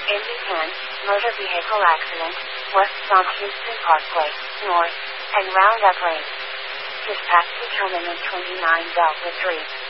Indy 10, motor vehicle accident, west from Houston Parkway, north, and Roundup Lane. Dispatch determinant 29 Delta 3.